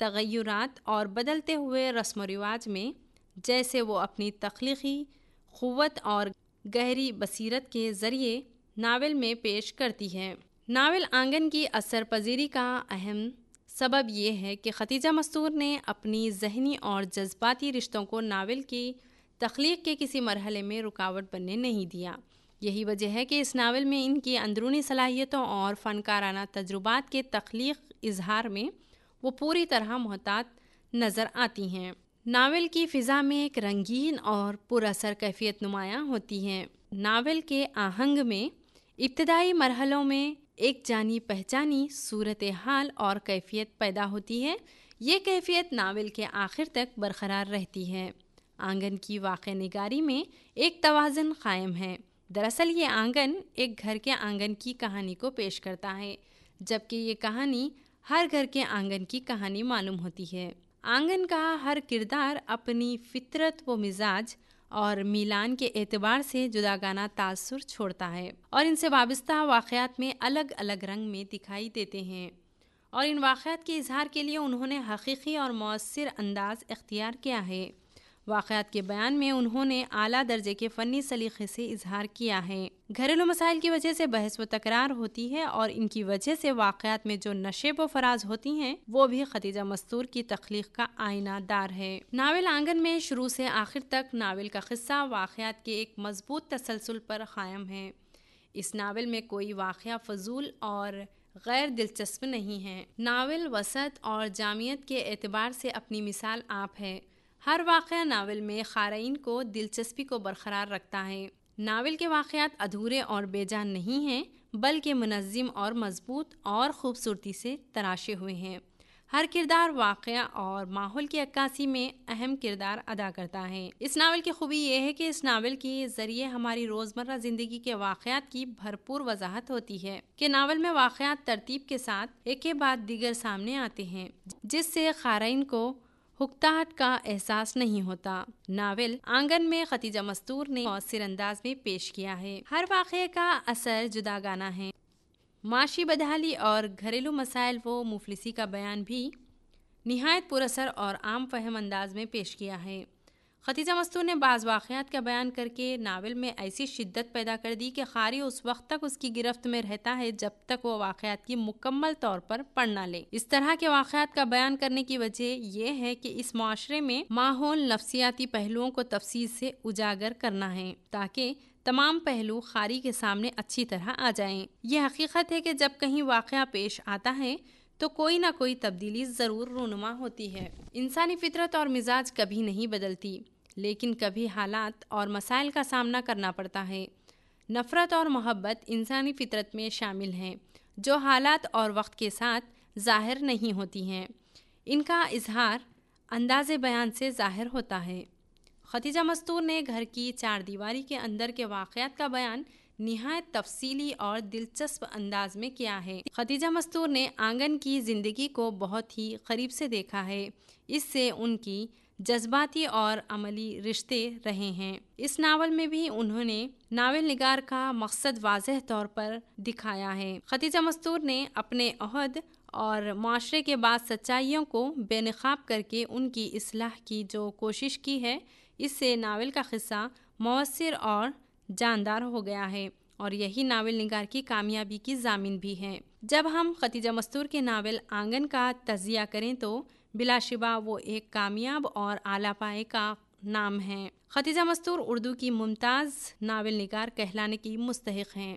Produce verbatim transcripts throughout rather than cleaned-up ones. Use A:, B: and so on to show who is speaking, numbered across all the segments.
A: تغیرات اور بدلتے ہوئے رسم و رواج میں جیسے وہ اپنی تخلیقی قوت اور گہری بصیرت کے ذریعے ناول میں پیش کرتی ہے۔ ناول آنگن کی اثر پذیری کا اہم سبب یہ ہے کہ خدیجہ مستور نے اپنی ذہنی اور جذباتی رشتوں کو ناول کی تخلیق کے کسی مرحلے میں رکاوٹ بننے نہیں دیا۔ یہی وجہ ہے کہ اس ناول میں ان کی اندرونی صلاحیتوں اور فنکارانہ تجربات کے تخلیق اظہار میں وہ پوری طرح محتاط نظر آتی ہیں۔ ناول کی فضا میں ایک رنگین اور پر اثر کیفیت نمایاں ہوتی ہے۔ ناول کے آہنگ میں ابتدائی مرحلوں میں ایک جانی پہچانی صورتحال اور کیفیت پیدا ہوتی ہے۔ یہ کیفیت ناول کے آخر تک برقرار رہتی ہے۔ آنگن کی واقع نگاری میں ایک توازن قائم ہے۔ دراصل یہ آنگن ایک گھر کے آنگن کی کہانی کو پیش کرتا ہے، جبکہ یہ کہانی ہر گھر کے آنگن کی کہانی معلوم ہوتی ہے۔ آنگن کا ہر کردار اپنی فطرت و مزاج اور میلان کے اعتبار سے جداگانہ تاثر چھوڑتا ہے اور ان سے وابستہ واقعات میں الگ الگ رنگ میں دکھائی دیتے ہیں، اور ان واقعات کے اظہار کے لیے انہوں نے حقیقی اور مؤثر انداز اختیار کیا ہے۔ واقعات کے بیان میں انہوں نے اعلیٰ درجے کے فنی سلیقے سے اظہار کیا ہے۔ گھریلو مسائل کی وجہ سے بحث و تکرار ہوتی ہے اور ان کی وجہ سے واقعات میں جو نشیب و فراز ہوتی ہیں وہ بھی خدیجہ مستور کی تخلیق کا آئینہ دار ہے۔ ناول آنگن میں شروع سے آخر تک ناول کا قصہ واقعات کے ایک مضبوط تسلسل پر قائم ہے۔ اس ناول میں کوئی واقعہ فضول اور غیر دلچسپ نہیں ہے۔ ناول وسعت اور جامعیت کے اعتبار سے اپنی مثال آپ ہے۔ ہر واقعہ ناول میں قارئین کو دلچسپی کو برقرار رکھتا ہے۔ ناول کے واقعات ادھورے اور بے جان نہیں ہیں، بلکہ منظم اور مضبوط اور خوبصورتی سے تراشے ہوئے ہیں۔ ہر کردار واقعہ اور ماحول کی عکاسی میں اہم کردار ادا کرتا ہے۔ اس ناول کی خوبی یہ ہے کہ اس ناول کے ذریعے ہماری روزمرہ زندگی کے واقعات کی بھرپور وضاحت ہوتی ہے کہ ناول میں واقعات ترتیب کے ساتھ ایک کے بعد دیگر سامنے آتے ہیں، جس سے قارئین کو ہکتاہٹ کا احساس نہیں ہوتا۔ ناول آنگن میں خدیجہ مستور نے مؤثر انداز میں پیش کیا ہے۔ ہر واقعے کا اثر جداگانہ ہے۔ معاشی بدحالی اور گھریلو مسائل و مفلسی کا بیان بھی نہایت پر اثر اور عام فہم انداز میں پیش کیا ہے۔ خدیجہ مستور نے بعض واقعات کا بیان کر کے ناول میں ایسی شدت پیدا کر دی کہ قاری اس وقت تک اس کی گرفت میں رہتا ہے جب تک وہ واقعات کی مکمل طور پر پڑھ نہ لے۔ اس طرح کے واقعات کا بیان کرنے کی وجہ یہ ہے کہ اس معاشرے میں ماحول نفسیاتی پہلوؤں کو تفصیل سے اجاگر کرنا ہے تاکہ تمام پہلو قاری کے سامنے اچھی طرح آ جائیں۔ یہ حقیقت ہے کہ جب کہیں واقعہ پیش آتا ہے تو کوئی نہ کوئی تبدیلی ضرور رونما ہوتی ہے۔ انسانی فطرت اور مزاج کبھی نہیں بدلتی، لیکن کبھی حالات اور مسائل کا سامنا کرنا پڑتا ہے۔ نفرت اور محبت انسانی فطرت میں شامل ہیں، جو حالات اور وقت کے ساتھ ظاہر نہیں ہوتی ہیں۔ ان کا اظہار انداز بیان سے ظاہر ہوتا ہے۔ خدیجہ مستور نے گھر کی چار دیواری کے اندر کے واقعات کا بیان نہایت تفصیلی اور دلچسپ انداز میں کیا ہے۔ خدیجہ مستور نے آنگن کی زندگی کو بہت ہی قریب سے دیکھا ہے، اس سے ان کی جذباتی اور عملی رشتے رہے ہیں۔ اس ناول میں بھی انہوں نے ناول نگار کا مقصد واضح طور پر دکھایا ہے۔ خدیجہ مستور نے اپنے عہد اور معاشرے کے بعض سچائیوں کو بے نقاب کر کے ان کی اصلاح کی جو کوشش کی ہے، اس سے ناول کا قصہ مؤثر اور جاندار ہو گیا ہے اور یہی ناول نگار کی کامیابی کی ضامن بھی ہے۔ جب ہم خدیجہ مستور کے ناول آنگن کا تجزیہ کریں تو بلا شبہ وہ ایک کامیاب اور اعلیٰ پائے کا نام ہے۔ خدیجہ مستور اردو کی ممتاز ناول نگار کہلانے کی مستحق ہیں۔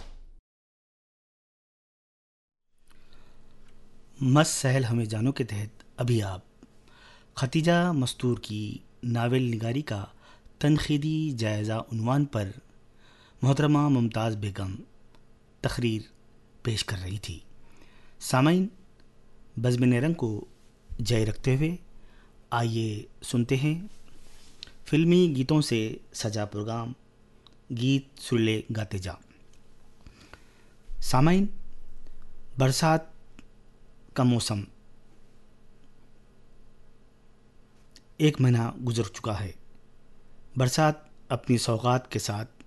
B: مس سہل ہمیں جانو کے تحت ابھی آپ خدیجہ مستور کی ناول نگاری کا تنقیدی جائزہ عنوان پر محترمہ ممتاز بیگم تقریر پیش کر رہی تھی۔ سامعین، بزم نیرنگ کو جائے رکھتے ہوئے آئیے سنتے ہیں فلمی گیتوں سے سجا پروگرام گیت سلے گاتے جا۔ سامعین، برسات کا موسم ایک مہینہ گزر چکا ہے۔ برسات اپنی سوغات کے ساتھ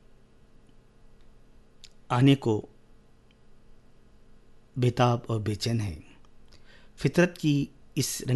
B: آنے کو بے تاب اور بے چین ہے۔ فطرت کی اس رنگ